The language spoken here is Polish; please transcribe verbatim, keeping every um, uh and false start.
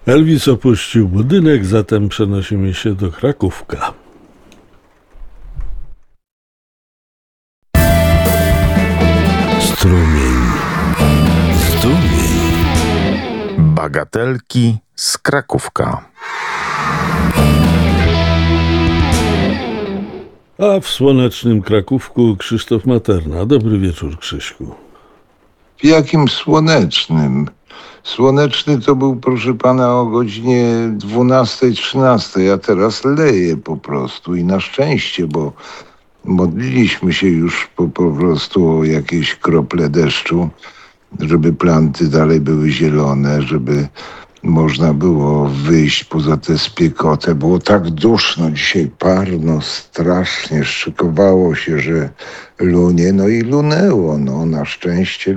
Elvis opuścił budynek, zatem przenosimy się do Krakówka. Strumień. Strumień. Bagatelki z Krakówka. A w słonecznym Krakówku Krzysztof Materna. Dobry wieczór, Krzyśku. W jakim słonecznym? Słoneczny to był, proszę pana, o godzinie dwunastej, trzynastej, a teraz leje po prostu i na szczęście, bo modliliśmy się już po, po prostu o jakieś krople deszczu, żeby planty dalej były zielone, żeby można było wyjść poza tę spiekotę. Było tak duszno dzisiaj, parno, strasznie, szykowało się, że lunie, no i lunęło, no na szczęście